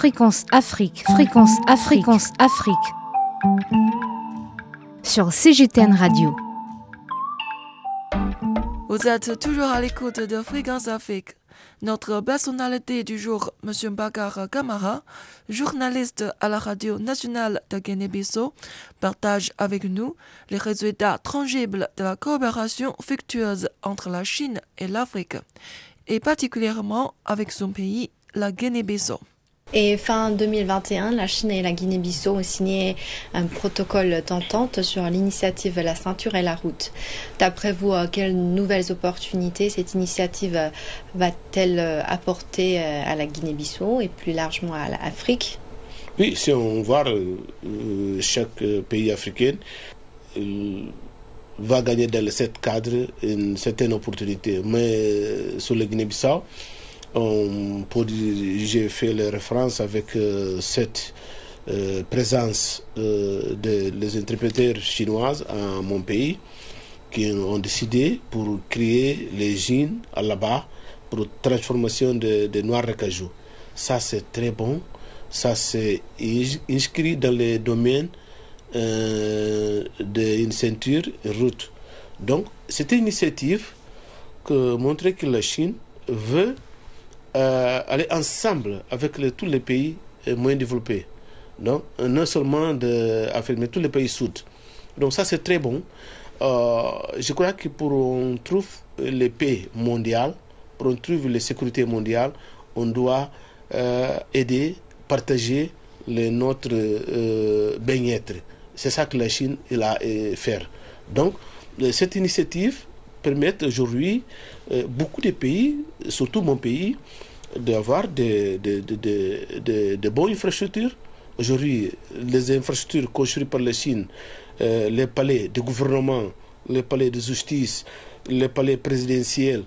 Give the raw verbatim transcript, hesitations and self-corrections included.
Fréquence Afrique, Fréquence Afrique, Fréquence Afrique. Sur C G T N Radio. Vous êtes toujours à l'écoute de Fréquence Afrique. Notre personnalité du jour, M. Bakar Kamara, journaliste à la radio nationale de Guinée-Bissau, partage avec nous les résultats tangibles de la coopération fructueuse entre la Chine et l'Afrique, et particulièrement avec son pays, la Guinée-Bissau. Et fin deux mille vingt et un, la Chine et la Guinée-Bissau ont signé un protocole d'entente sur l'initiative La Ceinture et la Route. D'après vous, quelles nouvelles opportunités cette initiative va-t-elle apporter à la Guinée-Bissau et plus largement à l'Afrique ? Oui, si on voit euh, chaque pays africain euh, va gagner dans ce cadre une certaine opportunité. Mais sur la Guinée-Bissau, On, pour, j'ai fait les références avec euh, cette euh, présence euh, des de, interpréteurs chinoises à mon pays qui ont décidé pour créer les usines là-bas pour transformation de, de noix de cajou. Ça c'est très bon, ça c'est inscrit dans les domaines euh, d'une ceinture route. Donc c'est une initiative que montrer que la Chine veut Euh, aller ensemble avec le, tous les pays euh, moins développés. Donc, non seulement d'Afrique, mais tous les pays sud. Donc ça, c'est très bon. Euh, je crois que pour on trouve les paix mondiales, pour on trouve la sécurité mondiale, on doit euh, aider, partager le, notre euh, bien-être. C'est ça que la Chine il a euh, fait. Donc, cette initiative permettent aujourd'hui euh, beaucoup de pays, surtout mon pays, d'avoir des de, de, de, de, de bonnes infrastructures. Aujourd'hui, les infrastructures construites par la Chine, euh, les palais de gouvernement, les palais de justice, les palais présidentiels,